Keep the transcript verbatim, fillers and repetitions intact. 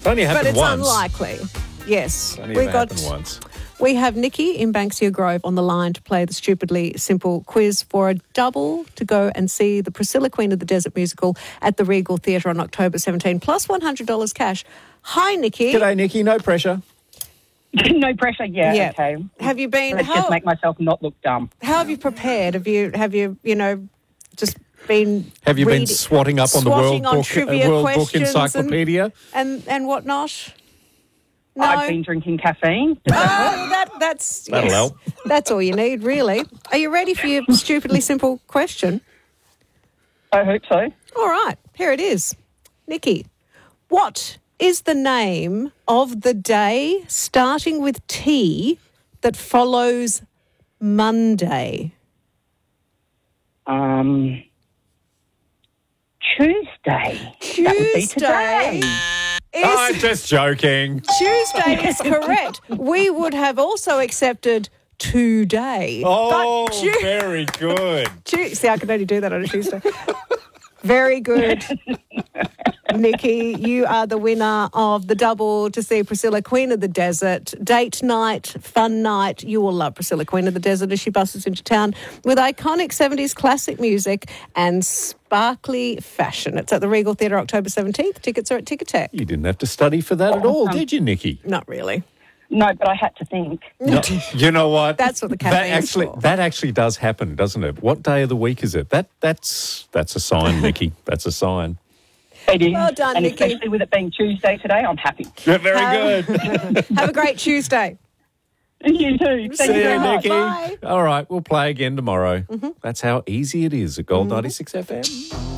only but happened it's once. unlikely. Yes. Only We ever got. happened once. We have Nikki in Banksia Grove on the line to play the Stupidly Simple quiz for a double to go and see the Priscilla Queen of the Desert musical at the Regal Theatre on October seventeenth, plus one hundred dollars cash. Hi, Nikki. G'day, Nikki. No pressure. No pressure. Yeah, Yeah. okay. Have you been? Let's How, just make myself not look dumb. how have you prepared? Have you, have you, you know, just been Have you been reading- swatting up on the swatting World on Book, uh, trivia World Book questions Encyclopedia? And, and, and whatnot? No. I've been drinking caffeine. Oh, that, that's That'll yes. help. That's all you need, really. Are you ready for your stupidly simple question? I hope so. All right, here it is. Nikki, what is the name of the day starting with T that follows Monday? Um, Tuesday. That would be today. Is, I'm just joking. Tuesday is correct. We would have also accepted today. Oh, but Tu- very good. Tu- See, I can only do that on a Tuesday. Very good. Nikki, you are the winner of the double to see Priscilla, Queen of the Desert. Date night, fun night. You will love Priscilla, Queen of the Desert as she buses into town with iconic seventies classic music and sparkly fashion. It's at the Regal Theatre October seventeenth. Tickets are at Ticketek. You didn't have to study for that at all, did you, Nikki? Not really. No, but I had to think. No, you know what? That's what the that caffeine's actually for. that actually does happen, doesn't it? What day of the week is it? That that's that's a sign, Nikki. That's a sign. It is. Well done, and Nikki. especially with it being Tuesday today, I'm happy. Yeah, very Um, good. Have a great Tuesday. You too. Thank See you you, very much. Nikki. Bye. All right, we'll play again tomorrow. That's how easy it is at Gold ninety-six F M.